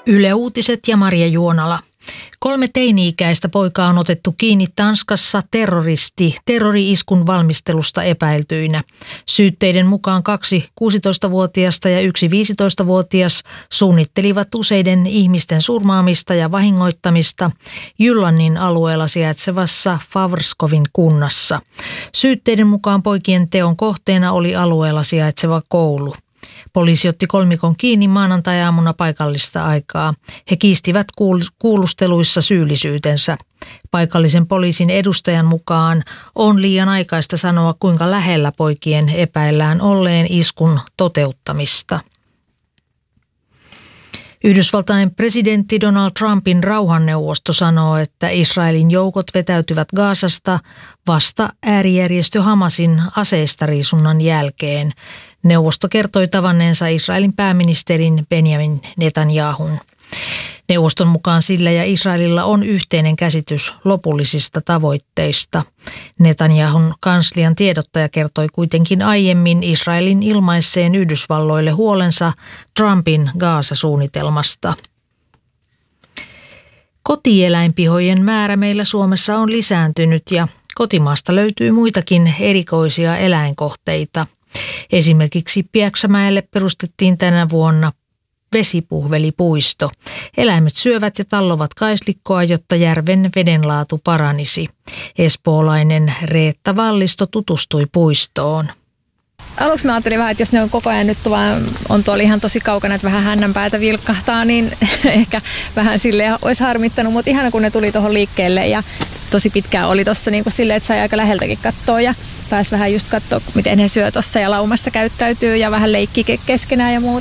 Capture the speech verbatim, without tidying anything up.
Yle Uutiset ja Marja Juonala. Kolme teini-ikäistä poikaa on otettu kiinni Tanskassa terroristi, terrori-iskun valmistelusta epäiltyinä. Syytteiden mukaan kaksi kuusitoistavuotiasta ja yksi viisitoistavuotias suunnittelivat useiden ihmisten surmaamista ja vahingoittamista Jyllannin alueella sijaitsevassa Favrskovin kunnassa. Syytteiden mukaan poikien teon kohteena oli alueella sijaitseva koulu. Poliisi otti kolmikon kiinni maanantai-aamuna paikallista aikaa. He kiistivät kuulusteluissa syyllisyytensä. Paikallisen poliisin edustajan mukaan on liian aikaista sanoa, kuinka lähellä poikien epäillään olleen iskun toteuttamista. Yhdysvaltain presidentti Donald Trumpin rauhanneuvosto sanoo, että Israelin joukot vetäytyvät Gazasta vasta äärijärjestö Hamasin aseistariisunnan jälkeen. Neuvosto kertoi tavanneensa Israelin pääministerin Benjamin Netanyahun. Neuvoston mukaan sillä ja Israelilla on yhteinen käsitys lopullisista tavoitteista. Netanyahun kanslian tiedottaja kertoi kuitenkin aiemmin Israelin ilmaisseen Yhdysvalloille huolensa Trumpin Gaza-suunnitelmasta. Kotieläinpihojen määrä meillä Suomessa on lisääntynyt ja kotimaasta löytyy muitakin erikoisia eläinkohteita. Esimerkiksi Pieksämäelle perustettiin tänä vuonna vesipuhvelipuisto. Eläimet syövät ja tallovat kaislikkoa, jotta järven vedenlaatu paranisi. Espoolainen Reetta Vallisto tutustui puistoon. Aluksi mä ajattelin vähän, että jos ne on koko ajan nyt vaan on tuolla ihan tosi kaukana, että vähän hännänpäätä vilkkahtaa, niin ehkä vähän silleen olisi harmittanut, mutta ihana kun ne tuli tuohon liikkeelle ja tosi pitkään oli tuossa niin kuin silleen, että sai aika läheltäkin katsoa ja pääsi vähän just katsoa, miten he syö tuossa ja laumassa käyttäytyy ja vähän leikki keskenään ja muuta.